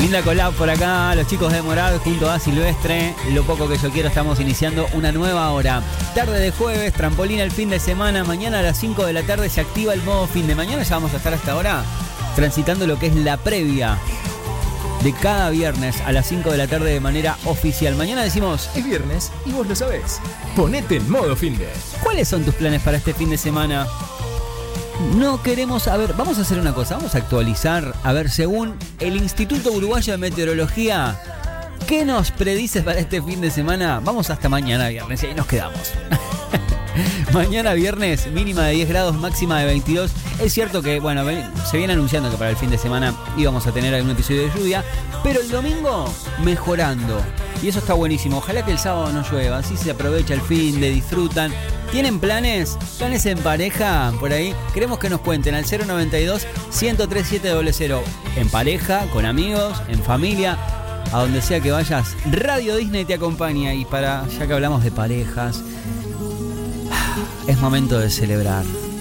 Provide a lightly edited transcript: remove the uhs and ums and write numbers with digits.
Linda collab por acá, los chicos de Morado junto a Silvestre. Lo poco que yo quiero, estamos iniciando una nueva hora. Tarde de jueves, trampolín el fin de semana. Mañana a las 5 de la tarde se activa el modo fin de mañana. Ya vamos a estar hasta ahora transitando lo que es la previa de cada viernes a las 5 de la tarde de manera oficial. Mañana decimos... Es viernes y vos lo sabés. Ponete en modo fin de. ¿Cuáles son tus planes para este fin de semana? No queremos... A ver, vamos a hacer una cosa. Vamos a actualizar. A ver, según el Instituto Uruguayo de Meteorología, ¿qué nos predice para este fin de semana? Vamos hasta mañana viernes y ahí nos quedamos. Mañana viernes, mínima de 10 grados, máxima de 22. Es cierto que, bueno, se viene anunciando que para el fin de semana íbamos a tener algún episodio de lluvia, pero el domingo mejorando. Y eso está buenísimo. Ojalá que el sábado no llueva, así se aprovecha el fin, le disfrutan. ¿Tienen planes? ¿Planes en pareja? Por ahí queremos que nos cuenten al 092-103-700. En pareja, con amigos, en familia, a donde sea que vayas, Radio Disney te acompaña. Y ya que hablamos de parejas, es momento de celebrar.